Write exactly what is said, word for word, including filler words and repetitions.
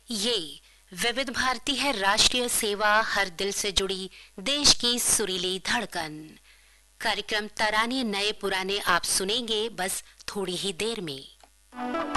ये विविध भारती है, राष्ट्रीय सेवा, हर दिल से जुड़ी देश की सुरीली धड़कन। कार्यक्रम तराने नए पुराने आप सुनेंगे बस थोड़ी ही देर में।